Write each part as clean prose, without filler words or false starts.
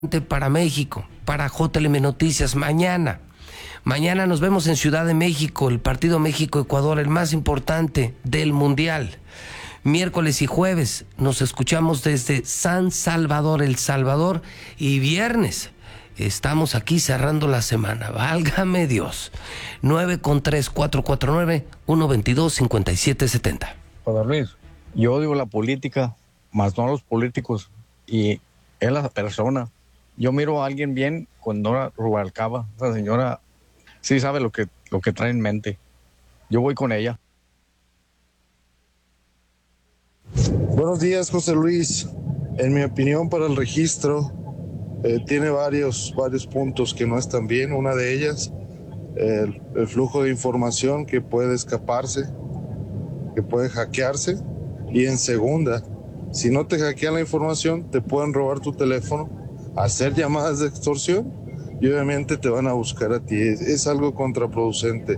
para México, para JLM Noticias mañana. Mañana nos vemos en Ciudad de México, el partido México-Ecuador, el más importante del Mundial. Miércoles y jueves nos escuchamos desde San Salvador, El Salvador, y viernes estamos aquí cerrando la semana. Válgame Dios. 9-3-449-122-5770. José Luis, yo digo la política, más no los políticos, y es la persona. Yo miro a alguien bien con Nora Rubalcaba. Esa señora sí sabe lo que trae en mente. Yo voy con ella. Buenos días, José Luis. En mi opinión, para el registro tiene varios puntos que no están bien. Una de ellas, el flujo de información que puede escaparse, que puede hackearse. Y en segunda, si no te hackean la información, te pueden robar tu teléfono, hacer llamadas de extorsión y obviamente te van a buscar a ti. Es algo contraproducente.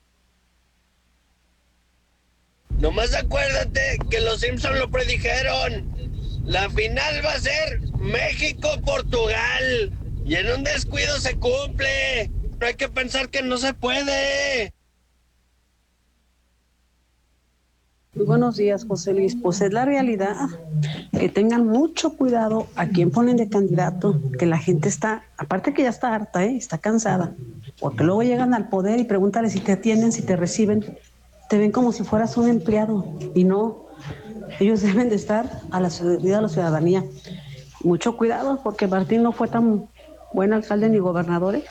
Nomás acuérdate que los Simpson lo predijeron. La final va a ser México-Portugal. Y en un descuido se cumple. No hay que pensar que no se puede. Muy buenos días, José Luis. Pues es la realidad. Que tengan mucho cuidado a quién ponen de candidato, que la gente está, aparte que ya está harta, está cansada, porque luego llegan al poder y pregúntale si te atienden, si te reciben, te ven como si fueras un empleado, y no, ellos deben de estar a la servida de la ciudadanía. Mucho cuidado, porque Martín no fue tan buen alcalde ni gobernador,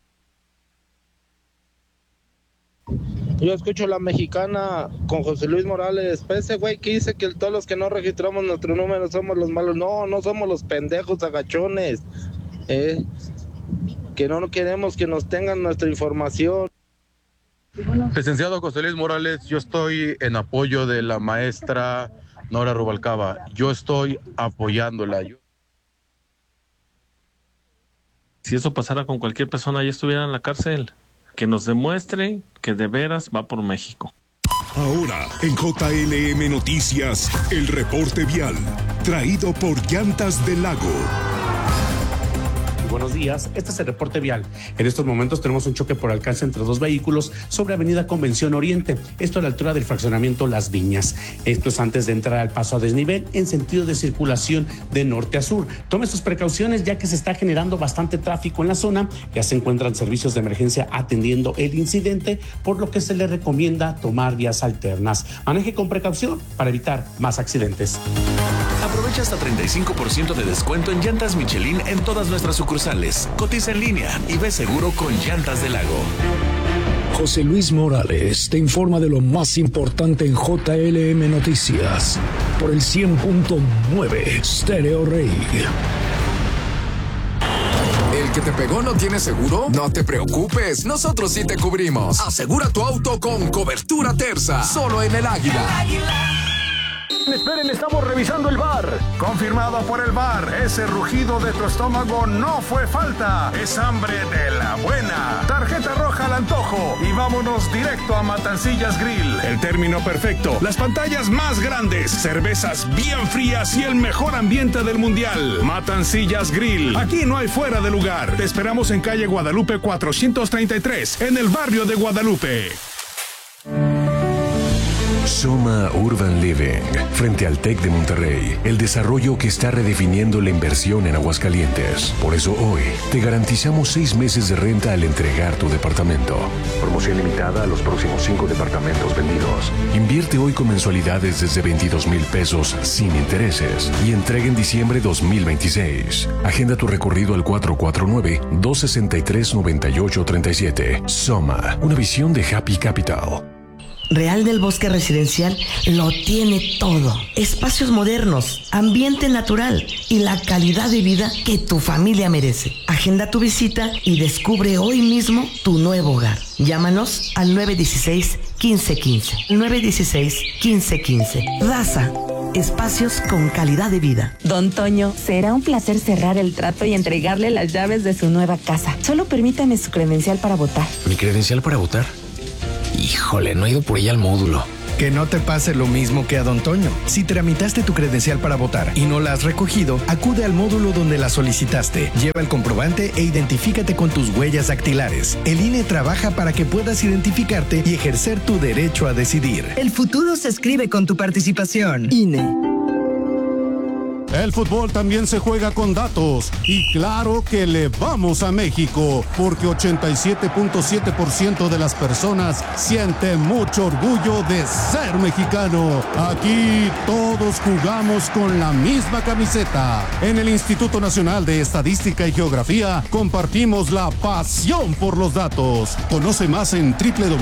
Yo escucho La Mexicana con José Luis Morales. Ese güey que dice que todos los que no registramos nuestro número somos los malos. No somos los pendejos agachones. Que no queremos que nos tengan nuestra información. Licenciado José Luis Morales, yo estoy en apoyo de la maestra Nora Rubalcaba. Yo estoy apoyándola. Si eso pasara con cualquier persona, ya estuviera en la cárcel. Que nos demuestre que de veras va por México. Ahora, en JLM Noticias, el reporte vial, traído por Llantas del Lago. Buenos días, este es el reporte vial. En estos momentos tenemos un choque por alcance entre dos vehículos sobre Avenida Convención Oriente, esto a la altura del fraccionamiento Las Viñas. Esto es antes de entrar al paso a desnivel en sentido de circulación de norte a sur. Tome sus precauciones ya que se está generando bastante tráfico en la zona. Ya se encuentran servicios de emergencia atendiendo el incidente, por lo que se le recomienda tomar vías alternas. Maneje con precaución para evitar más accidentes. Aprovecha hasta 35% de descuento en llantas Michelin en todas nuestras sucursales. Cotiza en línea y ve seguro con Llantas del Lago. José Luis Morales te informa de lo más importante en JLM Noticias por el 100.9 Stereo Rey. ¿El que te pegó no tiene seguro? No te preocupes, nosotros sí te cubrimos. Asegura tu auto con cobertura Terza, solo en El Águila. Esperen, estamos revisando el VAR. Confirmado por el VAR, ese rugido de tu estómago no fue falta. Es hambre de la buena. Tarjeta roja al antojo y vámonos directo a Matancillas Grill. El término perfecto, las pantallas más grandes, cervezas bien frías y el mejor ambiente del mundial. Matancillas Grill. Aquí no hay fuera de lugar. Te esperamos en calle Guadalupe 433, en el barrio de Guadalupe. Soma Urban Living, frente al TEC de Monterrey, el desarrollo que está redefiniendo la inversión en Aguascalientes. Por eso hoy te garantizamos 6 meses de renta al entregar tu departamento. Promoción limitada a los próximos 5 departamentos vendidos. Invierte hoy con mensualidades desde 22,000 pesos sin intereses y entrega en diciembre 2026. Agenda tu recorrido al 449-263-9837. Soma, una visión de Happy Capital. Real del Bosque Residencial lo tiene todo. Espacios modernos, ambiente natural y la calidad de vida que tu familia merece. Agenda tu visita y descubre hoy mismo tu nuevo hogar. Llámanos al 916-1515. 916-1515. Daza. Espacios con calidad de vida. Don Toño, será un placer cerrar el trato y entregarle las llaves de su nueva casa. Solo permítame su credencial para votar. ¿Mi credencial para votar? Híjole, no he ido por ella al módulo. Que no te pase lo mismo que a don Toño. Si tramitaste tu credencial para votar y no la has recogido, acude al módulo donde la solicitaste. Lleva el comprobante e identifícate con tus huellas dactilares. El INE trabaja para que puedas identificarte y ejercer tu derecho a decidir. El futuro se escribe con tu participación. INE. El fútbol también se juega con datos y claro que le vamos a México porque 87.7% de las personas siente mucho orgullo de ser mexicano. Aquí todos jugamos con la misma camiseta. En el Instituto Nacional de Estadística y Geografía compartimos la pasión por los datos. Conoce más en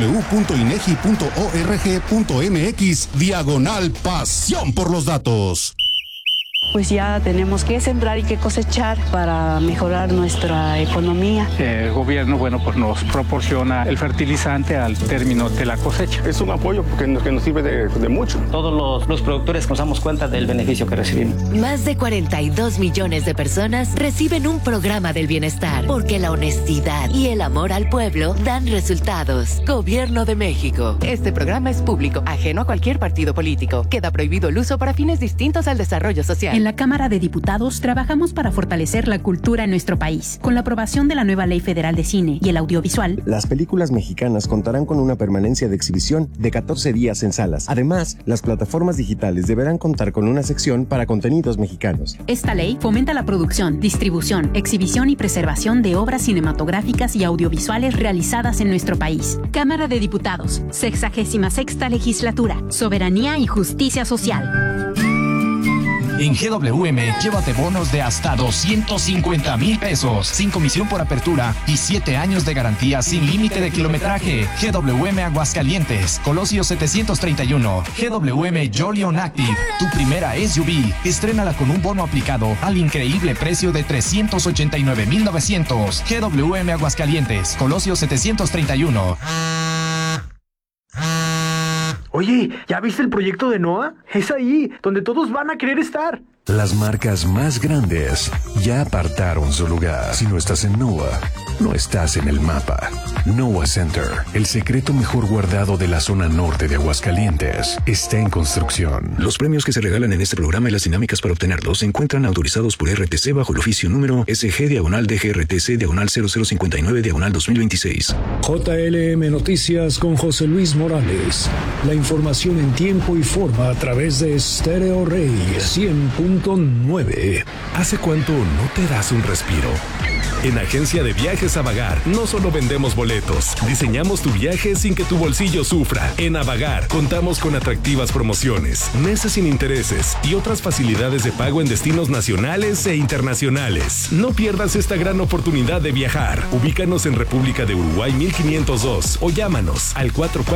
www.inegi.org.mx/pasión por los datos. Pues ya tenemos que sembrar y que cosechar para mejorar nuestra economía. El gobierno, pues nos proporciona el fertilizante al término de la cosecha. Es un apoyo porque nos sirve de mucho. Todos los productores nos damos cuenta del beneficio que recibimos. Más de 42 millones de personas reciben un programa del bienestar porque la honestidad y el amor al pueblo dan resultados. Gobierno de México. Este programa es público, ajeno a cualquier partido político. Queda prohibido el uso para fines distintos al desarrollo social. En la Cámara de Diputados trabajamos para fortalecer la cultura en nuestro país. Con la aprobación de la nueva Ley Federal de Cine y el Audiovisual, las películas mexicanas contarán con una permanencia de exhibición de 14 días en salas. Además, las plataformas digitales deberán contar con una sección para contenidos mexicanos. Esta ley fomenta la producción, distribución, exhibición y preservación de obras cinematográficas y audiovisuales realizadas en nuestro país. Cámara de Diputados, 66ª Legislatura, Soberanía y Justicia Social. En GWM, llévate bonos de hasta 250,000 pesos, sin comisión por apertura y 7 años de garantía sin límite de kilometraje. GWM Aguascalientes, Colosio 731. GWM Jolion Active, tu primera SUV. Estrénala con un bono aplicado al increíble precio de 389,900. GWM Aguascalientes, Colosio 731. Oye, ¿ya viste el proyecto de NOAA? Es ahí, donde todos van a querer estar. Las marcas más grandes ya apartaron su lugar. Si no estás en NOAA, no estás en el mapa. NOAA Center, el secreto mejor guardado de la zona norte de Aguascalientes, está en construcción. Los premios que se regalan en este programa y las dinámicas para obtenerlos se encuentran autorizados por RTC bajo el oficio número SG/DGRTC/0059/2026. JLM Noticias con José Luis Morales. La información en tiempo y forma a través de Stereo Rey 100.9. ¿Hace cuánto no te das un respiro? En Agencia de Viajes Avagar no solo vendemos boletos, diseñamos tu viaje sin que tu bolsillo sufra. En Avagar contamos con atractivas promociones, meses sin intereses y otras facilidades de pago en destinos nacionales e internacionales. No pierdas esta gran oportunidad de viajar. Ubícanos en República de Uruguay 1502 o llámanos al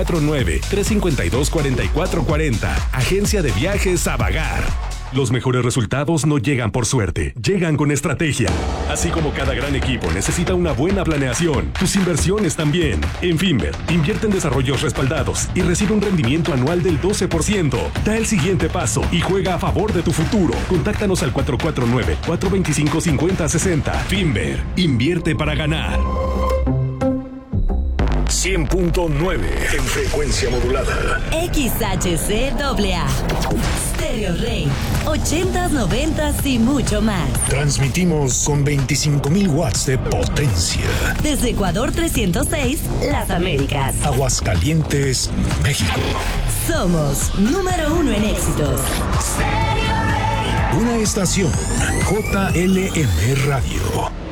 449-352-4440. Agencia de Viajes Avagar. Los mejores resultados no llegan por suerte, llegan con estrategia. Así como cada gran equipo necesita una buena planeación, tus inversiones también. En Finver, invierte en desarrollos respaldados y recibe un rendimiento anual del 12%. Da el siguiente paso y juega a favor de tu futuro. Contáctanos al 449-425-5060. Finver, invierte para ganar. 100.9 en frecuencia modulada. XHCAA. Stereo Rey. 80s, 90s y mucho más. Transmitimos con 25,000 watts de potencia. Desde Ecuador 306, Las Américas. Aguascalientes, México. Somos número 1 en éxitos. Una estación JLM Radio.